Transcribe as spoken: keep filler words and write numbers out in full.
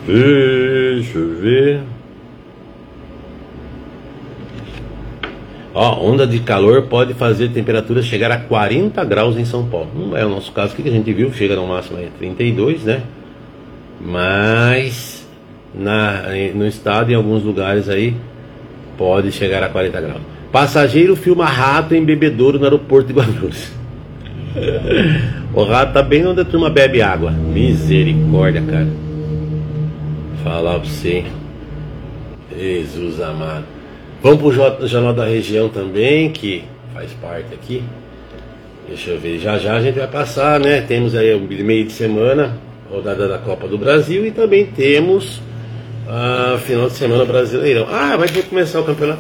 Deixa eu ver. Ó, onda de calor pode fazer a temperatura chegar a quarenta graus em São Paulo. Não é o nosso caso, o que a gente viu, chega no máximo a trinta e dois, né? Mas na, no estado, em alguns lugares aí, pode chegar a quarenta graus. Passageiro filma rato em bebedouro no aeroporto de Guarulhos. O rato tá bem onde a turma bebe água. Misericórdia, cara. Falar pra você. Jesus amado. Vamos pro Jornal da Região também, que faz parte aqui. Deixa eu ver, já já a gente vai passar, né? Temos aí o meio de semana, rodada da Copa do Brasil, e também temos a final de semana Brasileirão. Ah, vai ter que começar o campeonato.